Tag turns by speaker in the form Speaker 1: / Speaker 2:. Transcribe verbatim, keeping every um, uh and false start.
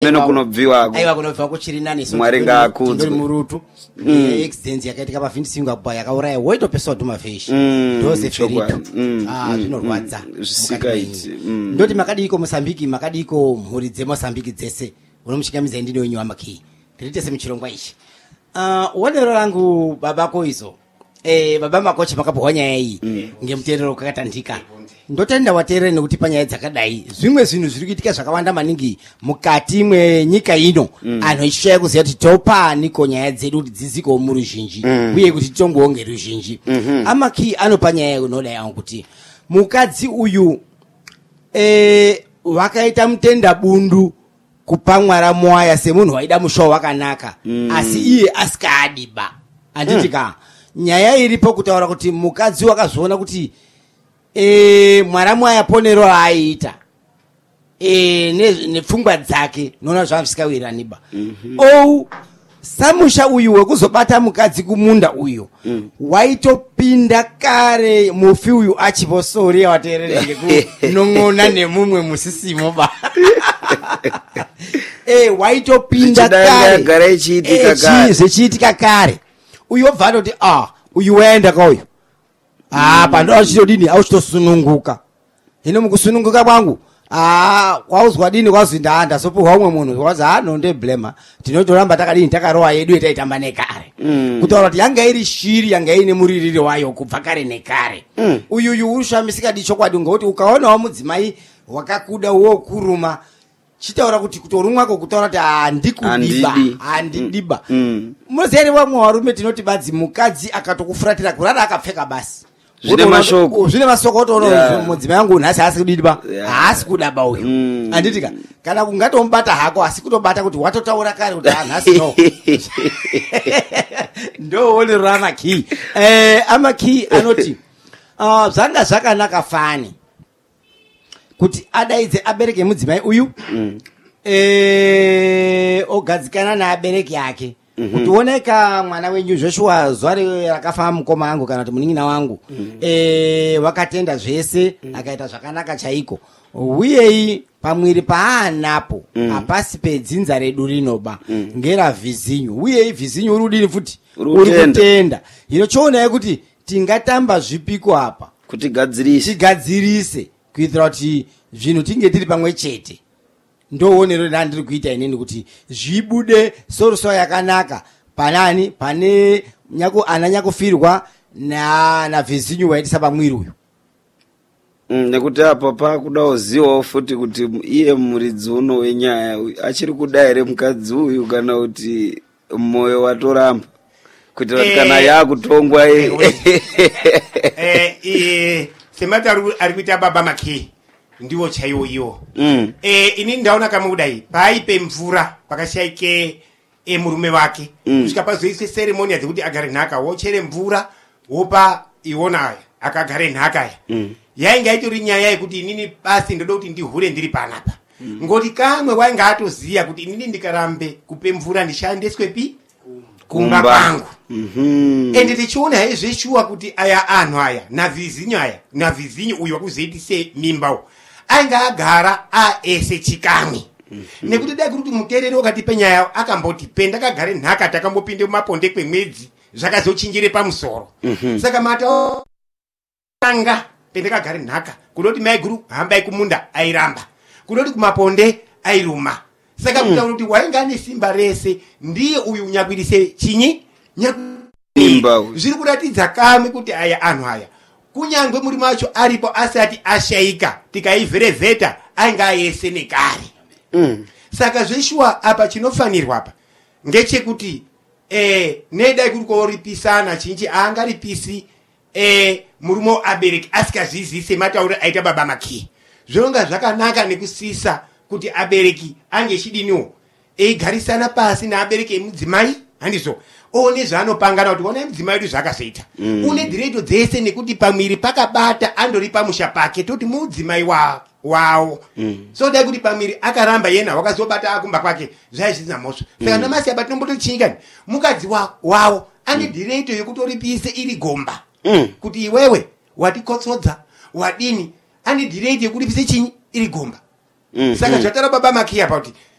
Speaker 1: meno kunobviwa ko
Speaker 2: aiwa kunobviwa kuchiri nani so
Speaker 1: mwarenga akudzi
Speaker 2: murutu accident yakaita pa vhindi singa kuba yakauraya woito peswa dhuma fish doze ferito ah zvinorwadza
Speaker 1: sikaiti
Speaker 2: ndoti makadiko Mozambique makadiko mhuri dze Mozambique dzese unomuchikamiza ndine wenyu Amaki ndite semuchirongwa ichi ah wonero rangu babako izo eh baba makocha makabwa nyaya iyi ngemutendero kakatandika ndotenda wateerera nekuti panyaya dzakadai zvimwe zvinhu zviri kuitika zvakawanda maningi mukati mwenyika ino anhu achishaya kuziva kuti topani ko nyaya dzedu kuti dzizikewo muruzhinji uye kuti titongoonge ruzhinji Amaki anopa nyaya inodai yangu kuti mukadzi uyu eh wakaita mutenda bundu kupa mwara mwaya semunhu waida mushowa wakanaka asi iye asikadiba anditika nyaya iripo kutaura kuti mukadzi wakazviona kuti eh mwara mwaya ponero aita eh nepfungwa dzake nona zvamsikawiraniba ou samusha uyu wekuzobata mukadzi kumunda uyu waitopinda kare mufi uyu achipo sori wateerere ngekunong'ona nemumwe musisimo ba eh waitopinda kare
Speaker 1: gare ichiitika kare
Speaker 2: zvichiitika kare uyu obva atoti ah uyu waenda kauyu ah pando achitodini auchitosununguka hino mukusununguka kwangu ah kwauzwa dini kwazi ndaanda sopuwa umwe munhu kwazi ah no ndeblema tinotoramba takadini takarowa yedu yetaitamba nekare kutaura kuti yanga iri shiri yanga ine muririri wayo kubva kare nekare uyu uyu ushamisika dichokwadi ngoti ukaonawo mudzimai wakakuda wokuruma chitaura kuti kutorumwako kutaura kuti handikudiba handidiba muzere vamwe varume tinoti badzi mukadzi akatokufuratira kurara akapfeka basi
Speaker 1: zvine mashoko
Speaker 2: zvine masoko otoona mudzimai wangu nhasi haasi kudidba haasi kudaba uyu handitika kana kungatomubata hako asi kutobata kuti watotaura kare kuti hanhasi no ndoonero Amaki eh Amaki anoti ah zvanga zvakanaka fani kuti adaidze abereke mudzimai uyu eh ogadzikana naabereki yake kuti oneka mwana wenyu Joshua zwari rakafa mukoma wangu kana kuti munin'ina wangu eh wakatenda zvese akaita zvakanaka chaiko uyei pamwiri paanapo apasi pedzinza redu rinoba ngera vhizinyu uyei vhizinyu urudini futi uri kutenda hino choona kuti tingatamba zvipiko apa
Speaker 1: kuti gadzirise
Speaker 2: tigadzirise kuitira kuti zvinhu tinge tiri pamwe chete ndoonero ndandiri kuita inini kuti zvibude soroso yakanaka panani pane nyako ana nyakufirwa na na vhizinyu waitisa pamwiri uyu
Speaker 1: Mm, nekuti apa pakudawo ziwawo futi kuti iye muridzi uno wenyaya achiri kuda here mukadzi uyu kana kuti moyo watoramba kuitira kuti kana yaakutongwa
Speaker 3: eh semata ari kuita baba Maki ndiwo chaiwo iwo
Speaker 1: mm.
Speaker 3: eh ini ndaona kama kudai paipe mvura pakashaike e murume wake kusvika mm. pazoiswe ceremony dzekuti agare nhaka wochere mvura wopa iwona akagare nhaka mm. yainga itori nyaya yekuti inini basi ndoda kuti ndihure ndiri panapa mm. ngoti kamwe wainga atoziya kuti inini ndikarambe kupe mvura ndishandiswe pi kumba kwangu
Speaker 1: mhm
Speaker 3: ende tichiona hezveshuwa kuti aya anhu aya navhizinyu aya navhizinyu uyu wakuzoitise mimbawo ainga agara aese chikamwe nekuti dai kuti mutereri wakati penyaya akamboti pendakagare nhaka takambopinde mumaponde kwemwedzi zvakazochinjire pamusoro saka mata anga pendakagare nhaka kunoti mai guru hambai kumunda airamba kunoti kumaponde airuma saka kutaura kuti wainga ane simba rese ndiye uyu unyakwirise chinyi
Speaker 1: nyakimba
Speaker 3: zviri kuratidza kamwe kuti aya anhu aya kunyangwe muri macho aripo asati ashaika tikaivherevheta ainga yese nekare
Speaker 1: mm.
Speaker 3: saka zveshuwa apa chinofanirwa apa ngechekuti eh nedai kuri koripisana chinji aangaripisi eh murume abereki asikazvizise matauro aita baba Maki zvonga zvakanaka nekusisa kuti abereki ange chidiniwo eigarisana pasi naabereki emudzimai handizvo one zvaanopangana kuti ona mudzimai wedu zvakazoita mm. une dhireto dzese nekuti pamwiri pakabata andori pamusha pake toti mudzimai wa wawo mm. so dai kuti pamwiri akaramba yena wakazobata akumba kwake zvaizvina mhosva saka mm. namasi apa tinombotochiingani mukadzi wa wawo ane dhireto mm. yekutoripise iri gomba mm. kuti iwewe watikotsodza wadini ane dhireto yekuripise chinyi iri gomba mm-hmm. saka zvatara baba Maki apa kuti